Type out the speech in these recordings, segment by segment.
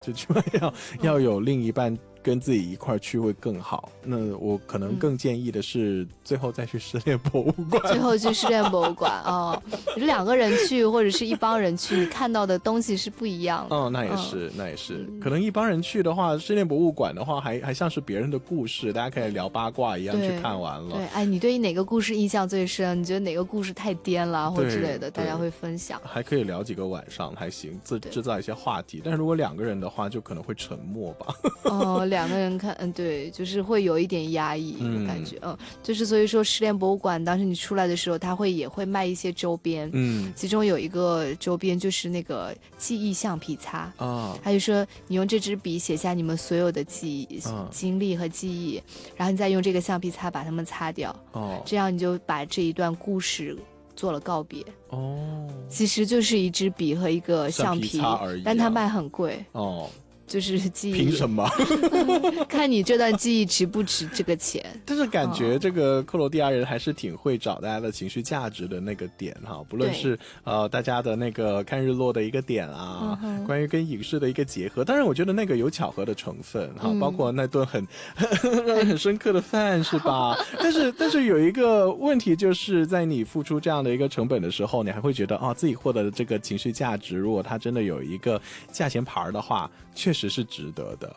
就起码要有另一半跟自己一块去会更好。那我可能更建议的是最后再去失恋博物馆。 最后去失恋博物馆哦，两个人去或者是一帮人去，你看到的东西是不一样的。 那也是，那也是。可能一帮人去的话，失恋博物馆的话还像是别人的故事，大家可以聊八卦一样去看完了。 对，哎，你对于哪个故事印象最深？你觉得哪个故事太颠了或之类的，大家会分享。 还可以聊几个晚上，还行，制造一些话题。但是如果两个人的话，就可能会沉默吧。 两个人看，对，就是会有一点压抑的感觉。就是所以说失恋博物馆当时你出来的时候，他也会卖一些周边。其中有一个周边就是那个记忆橡皮擦啊，他就说你用这支笔写下你们所有的记忆、经历和记忆，然后你再用这个橡皮擦把它们擦掉。这样你就把这一段故事做了告别。其实就是一支笔和一个橡皮擦而已， 但它卖很贵。就是记忆， 凭什么？ 看你这段记忆值不值这个钱。 但是感觉这个克罗地亚人还是挺会找大家的情绪价值的那个点哈，不论是大家的那个看日落的一个点啊，关于跟影视的一个结合。当然我觉得那个有巧合的成分哈，包括那顿很深刻的饭是吧？但是有一个问题，就是在你付出这样的一个成本的时候，你还会觉得自己获得的这个情绪价值，如果它真的有一个价钱牌的话，确实是值得的。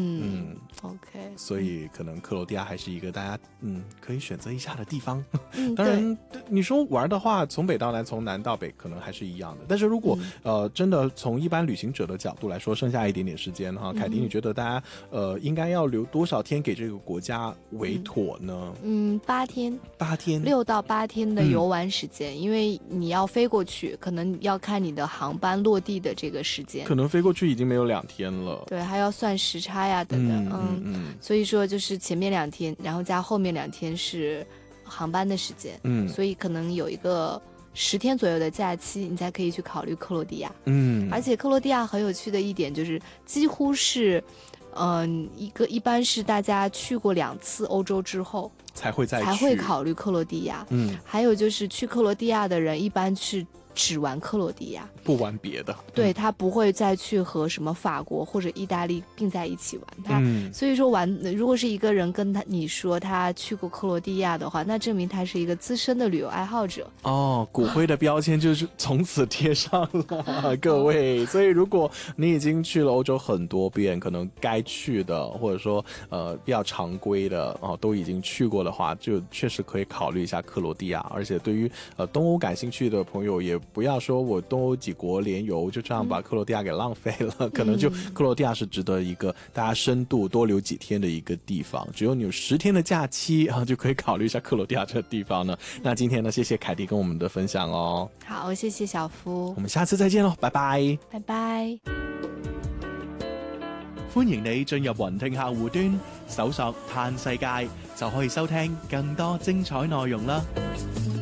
OK， 所以可能克罗地亚还是一个大家可以选择一下的地方。当然你说玩的话，从北到南，从南到北可能还是一样的。但是如果真的从一般旅行者的角度来说，剩下一点点时间哈，凯迪你觉得大家应该要留多少天给这个国家为妥呢 ？8天 ，6 到8天的游玩时间。因为你要飞过去，可能要看你的航班落地的这个时间， 可能飞过去已经没有2天了。 对，还要算时差呀等等。所以说就是前面2天，然后加后面2天是航班的时间。所以可能有一个10天左右的假期，你才可以去考虑克罗地亚。而且克罗地亚很有趣的一点就是，几乎是一般是大家去过2次欧洲之后才会考虑克罗地亚。还有就是去克罗地亚的人一般是只玩克罗地亚， 不玩别的。 对，他不会再去和什么法国或者意大利并在一起玩。所以说如果是一个人跟你说他去过克罗地亚的话，那证明他是一个资深的旅游爱好者。 骨灰的标签就是从此贴上了各位。所以如果你已经去了欧洲很多遍，可能该去的或者说比较常规的都已经去过的话，就确实可以考虑一下克罗地亚。而且对于东欧感兴趣的朋友，也不要说我东欧几国联游就这样把克罗地亚给浪费了。可能就克罗地亚是值得一个大家深度多留几天的一个地方。只有你有10天的假期就可以考虑一下克羅地亞這個地方呢。那今天呢，謝謝凱蒂跟我們的分享哦。 好，謝謝小夫， 我們下次再見咯，拜拜。 拜拜。 歡迎你進入雲聽客戶端，搜索嘆世界就可以收聽更多精彩內容啦。